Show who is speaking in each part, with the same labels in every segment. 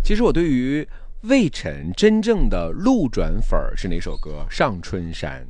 Speaker 1: 其实我对于魏晨真正的路转粉是哪首歌？上春山。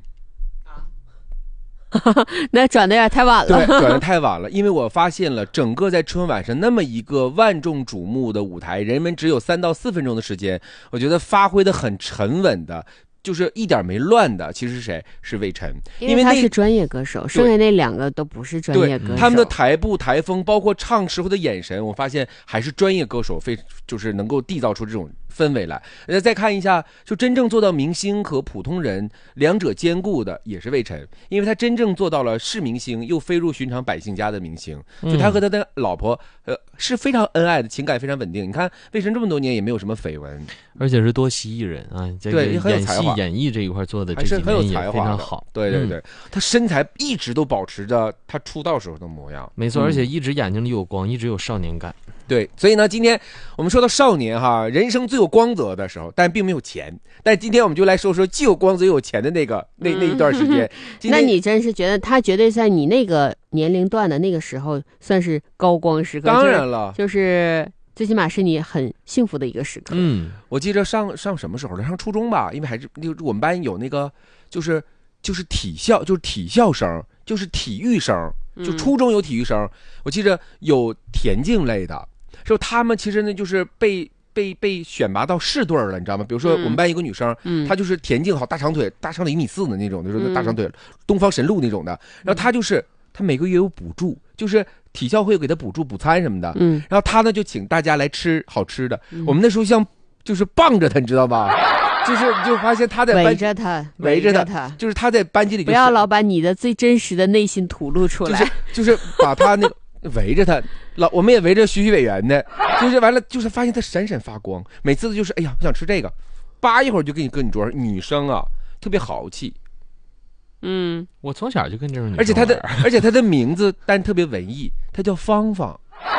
Speaker 2: 那转的有点太晚了。
Speaker 1: 对，转的太晚了，因为我发现了整个在春晚上那么一个万众瞩目的舞台，人们只有3到4分钟的时间，我觉得发挥的很沉稳的，就是一点没乱的。其实是谁？是魏晨，
Speaker 2: 因为他是专业歌手，剩下那2个都不是专业歌手。
Speaker 1: 他们的台步台风，包括唱时候的眼神，我发现还是专业歌手就是能够缔造出这种氛围来。再看一下，就真正做到明星和普通人两者兼顾的也是魏晨，因为他真正做到了是明星又飞入寻常百姓家的明星。就他和他的老婆是非常恩爱的，情感非常稳定。你看魏晨这么多年也没有什么绯闻，
Speaker 3: 而且是多蜥蜴人啊，这个演戏演绎这一块做的这几年也非常好。
Speaker 1: 对对对，他身材一直都保持着他出道时候的模样，
Speaker 3: 没错，而且一直眼睛里有光，一直有少年感。
Speaker 1: 对，所以呢，今天我们说到少年哈，人生最有光泽的时候，但并没有钱。但今天我们就来说说既有光泽又有钱的那一段时间。
Speaker 2: 那你真是觉得他绝对在你那个年龄段的那个时候算是高光时刻？
Speaker 1: 当然了，
Speaker 2: 就是最起码是你很幸福的一个时刻。
Speaker 1: 我记着上什么时候了？上初中吧，因为还是我们班有那个就是体校，就是体校生，就是体育生，就初中有体育生。我记着有田径类的。说他们其实呢，就是被选拔到市队了，你知道吗？比如说我们班一个女生，她就是田径好，大长腿，大长得1.4米的那种，就是大长腿，东方神鹿那种的。然后她她每个月有补助，就是体校会给她补助补餐什么的。然后她呢就请大家来吃好吃的。我们那时候就是傍着她，你知道吧？就发现她在
Speaker 2: 围着她，
Speaker 1: 就是她在班级里不
Speaker 2: 要老把你的最真实的内心吐露出来，
Speaker 1: 就是把她那个。围着他，我们也围着徐委员的，就是完了，就是发现他闪闪发光，每次就是哎呀，我想吃这个，扒一会儿就跟你桌上。女生啊，特别豪气。
Speaker 3: 我从小就跟这种女生
Speaker 1: 玩，而且她的名字但特别文艺，她叫芳芳。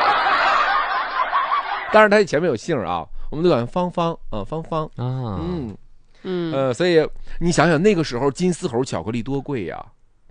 Speaker 1: 当然她前面有姓啊，我们都管芳芳啊，芳芳啊，所以你想想那个时候金丝猴巧克力多贵呀。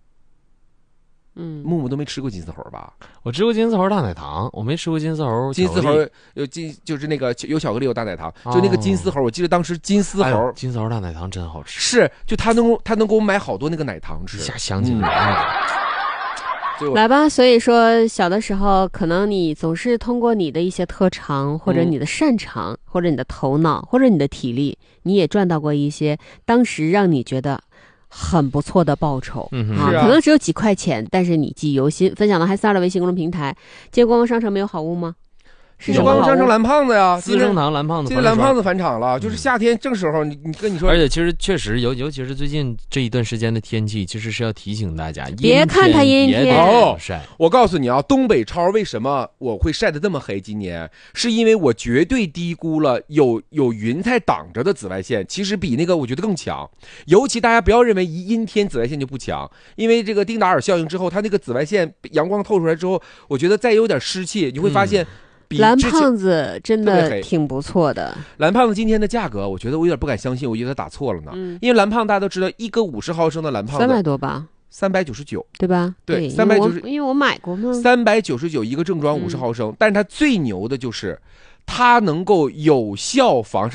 Speaker 1: 木木都没吃过金丝猴吧？
Speaker 3: 我吃过金丝猴大奶糖，我没吃过金丝猴。
Speaker 1: 金丝猴就是那个有巧克力有大奶糖，就那个金丝猴，我记得当时金丝猴、
Speaker 3: 金丝猴大奶糖真好吃。
Speaker 1: 是，就他能给我买好多那个奶糖吃。
Speaker 3: 一下想起来
Speaker 2: 来吧，所以说小的时候，可能你总是通过你的一些特长，或者你的擅长，或者你的头脑，或者你的体力，你也赚到过一些当时让你觉得很不错的报酬可能只有几块钱，但是你记忆犹新。分享的还422的微信公众平台。今天观光商城没有好物吗？
Speaker 1: 是观光商城蓝胖子呀，
Speaker 3: 资生堂蓝胖子，
Speaker 1: 今天蓝胖子返场了，就是夏天正时候，你跟你说。
Speaker 3: 而且其实确实尤其是最近这一段时间的天气，其实是要提醒大家，
Speaker 2: 别看它阴天
Speaker 3: 晒。
Speaker 1: 我告诉你啊，东北超为什么我会晒得这么黑？今年是因为我绝对低估了有云彩挡着的紫外线，其实比那个我觉得更强。尤其大家不要认为一阴天紫外线就不强，因为这个丁达尔效应之后，它那个紫外线阳光透出来之后，我觉得再有点湿气，你会发现。
Speaker 2: 蓝胖子真的挺不错的。
Speaker 1: 蓝胖子今天的价格，我觉得我有点不敢相信，我以为他打错了呢。因为蓝胖大家都知道，一个50毫升的蓝胖子
Speaker 2: 300多吧
Speaker 1: ，399，
Speaker 2: 对吧？
Speaker 1: 对，390，
Speaker 2: 因为我买过嘛。
Speaker 1: 399一个正装50毫升，但是它最牛的就是它能够有效防晒。